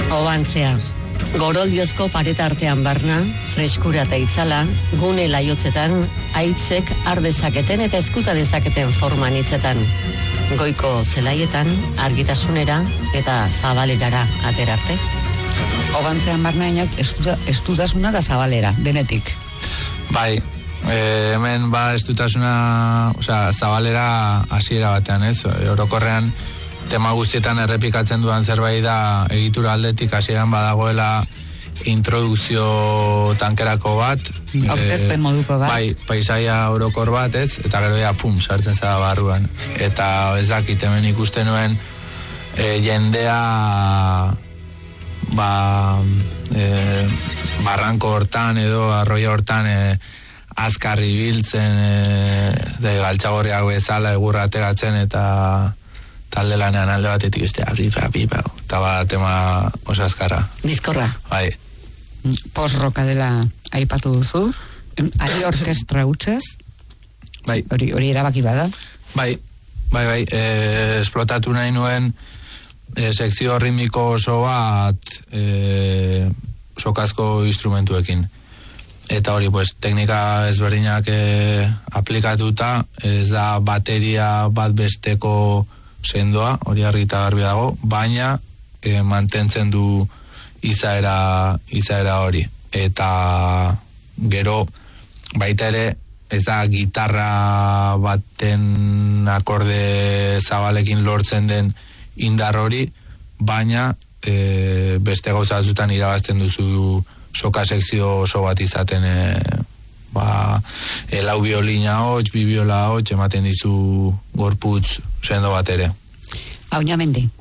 Obantzea. Goroldiozko pareta artean barna, freskura eta itzala, gune laiotzetan, aitzek ardezaketen eta eskuta dezaketen forman hitzetan. Goiko zelaietan, argitasunera eta zabalerara aterarte. Obantzean barna inok estutasuna da zabalera, denetik. Bai, hemen estutasuna, zabalera hasiera batean, ez? Orokorrean, tema guztietan errepikatzen duan zerbait da egitura aldetik hasieran badagoela introdukzio tankerako bat. Aurkezpen moduko bat. Bai, paisaia orokor bat, ez? Eta gero sartzen zara barruan. Eta ez dakit hemen ikusten nuen jendea barranko hortan edo arroio hortan azkarri biltzen galtzagorriak bezala egurra ateratzen eta talde lanean alde batetik pipa eta tema oso azkarra. Bizkorra. Bai. Post-roka dela aipatu duzu. Ari orkestra hutsez? Bai. Hori erabaki bada? Bai. Esplotatu nahi nuen sekzio ritmiko oso bat sokazko instrumentuekin. Eta hori, teknika ezberdinak aplikatuta, ez da bateria bat besteko sendoa, hori argita garbi dago, baina mantentzen du izaera hori. Eta gero baita ere ez da gitarra baten akorde zabalekin lortzen den indar hori, baina beste gauza batzutan irabazten duzu soka sekzio oso bat izaten lau biolina hots, bi biola hots, ematen dizu gorputz sendo bat ere. Auñamendi.